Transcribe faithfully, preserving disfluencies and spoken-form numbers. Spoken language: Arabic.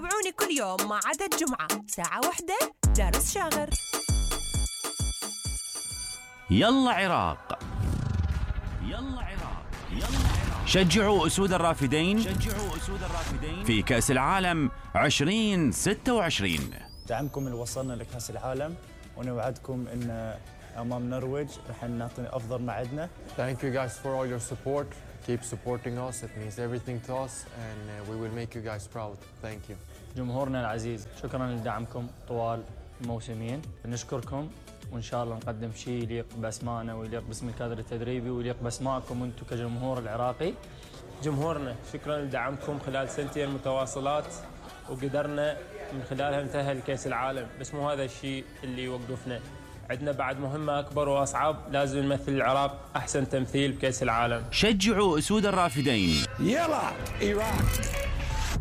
تابعوني كل يوم ما عدا الجمعة ساعة واحدة دارس شاغر. يلا عراق، يلا عراق، يلا عراق. شجعوا أسود الرافدين، شجعوا أسود الرافدين في كأس العالم عشرين ستة وعشرين. دعمكم اللي وصلنا لكأس العالم، ونوعدكم إن أمام النرويج رح نعطي أفضل ما عندنا. Thank you guys for all your support. Keep supporting us. It means everything to us, and uh, we will make you guys proud. Thank you. جمهورنا العزيز، شكرا لدعمكم طوال الموسمين. نشكركم وإن شاء الله نقدم شيء يليق بأسمائنا ويليق باسم الكادر التدريبي ويليق بأسمائكم أنتم كجمهور العراقي. جمهورنا شكرا لدعمكم خلال سنتين متواصلات، وقدرنا من خلالها نتأهل لكأس العالم، بس مو هذا الشيء اللي يوقفنا. عندنا بعد مهمة أكبر وأصعب، لازم نمثل العراق أحسن تمثيل بكأس العالم. شجعوا أسود الرافدين. يلا عراق.